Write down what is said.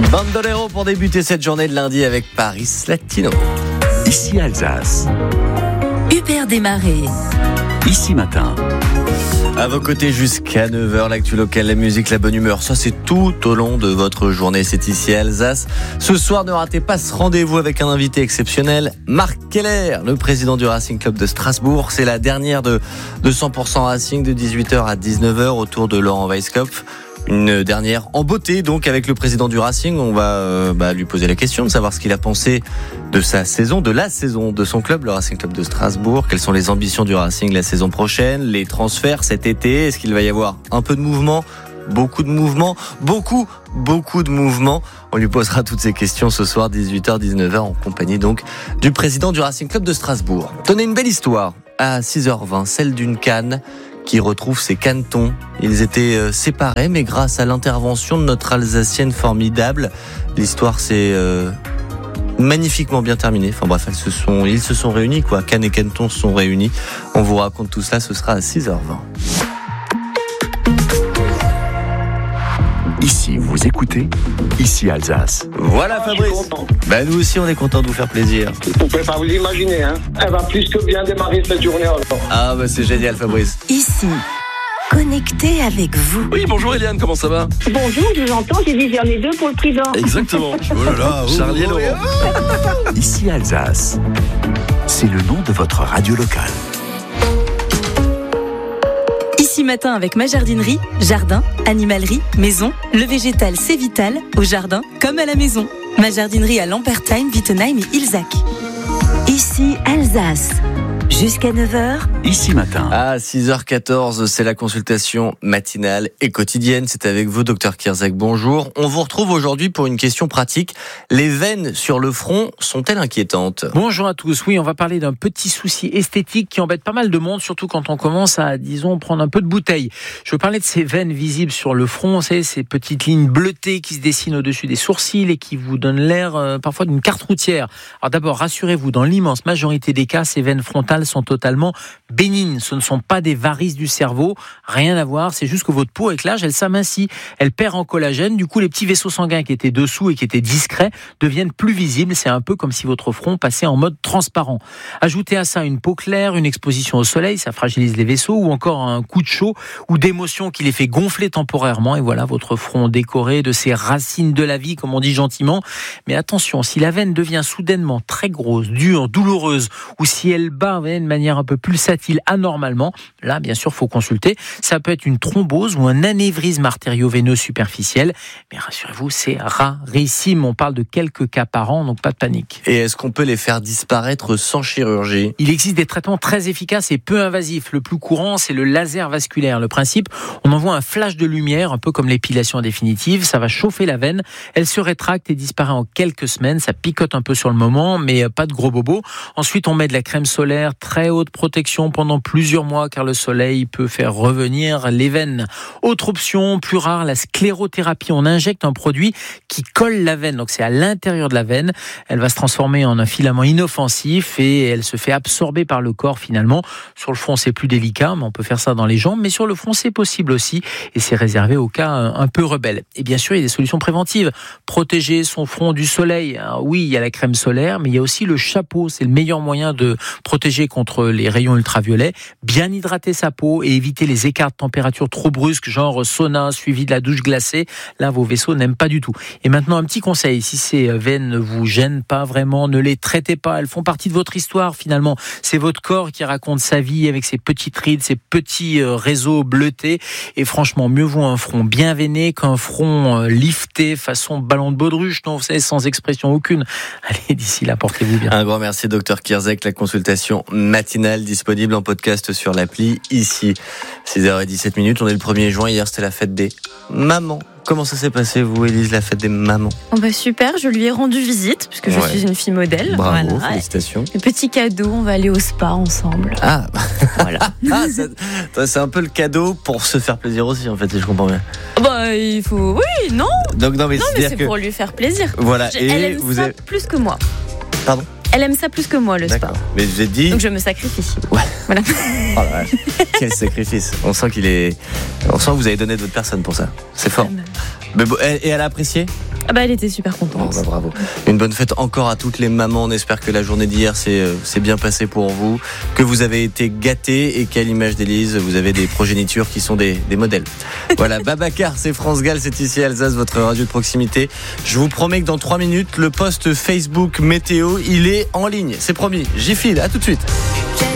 Bandolero pour débuter cette journée de lundi avec Paris Latino. Ici Alsace. Hubert Desmarais. Ici Matin. À vos côtés jusqu'à 9h, l'actu locale, la musique, la bonne humeur. Ça, c'est tout au long de votre journée. C'est ici Alsace. Ce soir, ne ratez pas ce rendez-vous avec un invité exceptionnel, Marc Keller, le président du Racing Club de Strasbourg. C'est la dernière de 100% Racing de 18h à 19h autour de Laurent Weisskopf. Une dernière en beauté, donc, avec le président du Racing. On va lui poser la question de savoir ce qu'il a pensé de sa saison, de la saison de son club, le Racing Club de Strasbourg. Quelles sont les ambitions du Racing la saison prochaine, les transferts cet été. Est-ce qu'il va y avoir un peu de mouvement, beaucoup de mouvement, beaucoup de mouvement? On lui posera toutes ces questions ce soir, 18h, 19h, en compagnie donc du président du Racing Club de Strasbourg. Tenez, une belle histoire à 6h20, celle d'une canne qui retrouve ses canetons. Ils étaient séparés, mais grâce à l'intervention de notre Alsacienne formidable, l'histoire s'est magnifiquement bien terminée. Enfin bref, ils se sont réunis, quoi. Cannes et canetons se sont réunis. On vous raconte tout cela, ce sera à 6h20. Ici, vous écoutez, ici Alsace. Voilà Fabrice. Nous aussi, on est content de vous faire plaisir. Vous pouvez pas vous imaginer, hein. Elle va plus que bien démarrer cette journée alors. Ah c'est génial Fabrice. Ici, connecté avec vous. Oui, bonjour Eliane, comment ça va? Bonjour, je vous entends, j'ai dit j'en ai deux pour le prudent. Exactement. Oh là là, Charlie et Laurent. Ici Alsace. C'est le nom de votre radio locale. Ici Matin avec ma jardinerie, jardin, animalerie, maison, le végétal c'est vital, au jardin comme à la maison. Ma jardinerie à Lampertheim, Wittenheim et Ilzac. Ici Alsace. Jusqu'à 9h. Ici Matin. À 6h14, c'est la consultation matinale et quotidienne. C'est avec vous, Dr Kierzek. Bonjour. On vous retrouve aujourd'hui pour une question pratique. Les veines sur le front sont-elles inquiétantes? Bonjour à tous. Oui, on va parler d'un petit souci esthétique qui embête pas mal de monde, surtout quand on commence à, prendre un peu de bouteille. Je veux parler de ces veines visibles sur le front. Vous savez, ces petites lignes bleutées qui se dessinent au-dessus des sourcils et qui vous donnent l'air parfois d'une carte routière. Alors d'abord, rassurez-vous, dans l'immense majorité des cas, ces veines frontales sont totalement bénignes. Ce ne sont pas des varices du cerveau, rien à voir, c'est juste que votre peau avec l'âge, elle s'amincit, elle perd en collagène, du coup les petits vaisseaux sanguins qui étaient dessous et qui étaient discrets deviennent plus visibles, c'est un peu comme si votre front passait en mode transparent. Ajoutez à ça une peau claire, une exposition au soleil, ça fragilise les vaisseaux, ou encore un coup de chaud ou d'émotion qui les fait gonfler temporairement, et voilà votre front décoré de ces racines de la vie, comme on dit gentiment. Mais attention, si la veine devient soudainement très grosse, dure, douloureuse, ou si elle bat de manière un peu pulsatile anormalement, là bien sûr faut consulter. Ça peut être une thrombose ou un anévrisme artério-veineux superficiel, mais rassurez-vous, c'est rarissime. On parle de quelques cas par an, donc pas de panique. Et est-ce qu'on peut les faire disparaître sans chirurgie? Il existe des traitements très efficaces et peu invasifs. Le plus courant, c'est le laser vasculaire. Le principe, on envoie un flash de lumière, un peu comme l'épilation définitive. Ça va chauffer la veine, elle se rétracte et disparaît en quelques semaines. Ça picote un peu sur le moment, mais pas de gros bobos. Ensuite, on met de la crème solaire, très haute protection pendant plusieurs mois, car le soleil peut faire revenir les veines. Autre option, plus rare, la sclérothérapie. On injecte un produit qui colle la veine, donc c'est à l'intérieur de la veine. Elle va se transformer en un filament inoffensif et elle se fait absorber par le corps finalement. Sur le front, c'est plus délicat, mais on peut faire ça dans les jambes. Mais sur le front, c'est possible aussi, et c'est réservé aux cas un peu rebelles. Et bien sûr, il y a des solutions préventives. Protéger son front du soleil. Alors oui, il y a la crème solaire, mais il y a aussi le chapeau. C'est le meilleur moyen de protéger contre les rayons ultraviolets, bien hydrater sa peau et éviter les écarts de température trop brusques, genre sauna suivi de la douche glacée. Là, vos vaisseaux n'aiment pas du tout. Et maintenant, un petit conseil, si ces veines ne vous gênent pas vraiment, ne les traitez pas. Elles font partie de votre histoire finalement. C'est votre corps qui raconte sa vie avec ses petites rides, ses petits réseaux bleutés. Et franchement, mieux vaut un front bien veiné qu'un front lifté façon ballon de baudruche, non, vous savez, sans expression aucune. Allez, d'ici là, portez-vous bien. Un grand merci, Dr Kierzek. La consultation matinale disponible en podcast sur l'appli ici. 6h17. On est le 1er juin. Hier, c'était la fête des mamans. Comment ça s'est passé, vous, Élise, la fête des mamans? Super, je lui ai rendu visite, puisque je suis une fille modèle. Bravo, félicitations. Le petit cadeau, on va aller au spa ensemble. Ah, voilà. C'est un peu le cadeau pour se faire plaisir aussi, en fait, si je comprends bien. Il faut... Oui, non. Donc, non, mais c'est pour lui faire plaisir. Voilà. Elle aime ça plus que moi. Pardon? Elle aime ça plus que moi, le spa. Mais je l'ai dit. Donc je me sacrifie. Ouais. Voilà. Oh la vache. Quel sacrifice. On sent que vous avez donné de votre personne pour ça. C'est fort. Mais bon, et elle a apprécié? Ah bah elle était super contente. Bon, bravo. Une bonne fête encore à toutes les mamans. On espère que la journée d'hier s'est bien passée pour vous, que vous avez été gâtés et qu'à l'image d'Élise, vous avez des progénitures qui sont des modèles. Voilà, Babacar, c'est France Gall, c'est ici Alsace, votre radio de proximité. Je vous promets que dans 3 minutes, le post Facebook météo, il est en ligne. C'est promis. J'y file. À tout de suite.